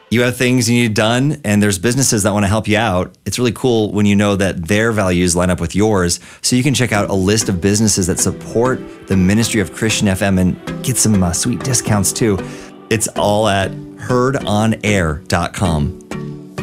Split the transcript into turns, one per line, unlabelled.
you have things you need done and there's businesses that want to help you out, it's really cool when you know that their values line up with yours. So you can check out a list of businesses that support the ministry of Christian FM and get some sweet discounts too. It's all at heardonair.com.